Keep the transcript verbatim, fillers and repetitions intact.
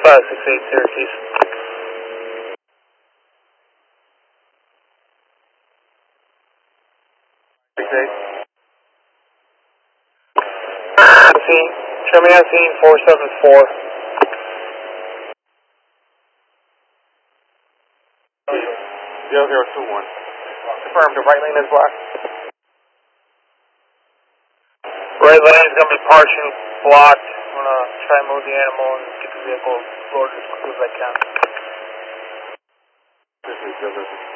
five six eight Syracuse. six eight. Scene. Show me on scene four seven four. zero zero two one. Confirmed, the right lane is blocked. Right lane is going to be partially blocked. I'm going to try and move the animal and get the vehicle loaded as quickly as I can. This is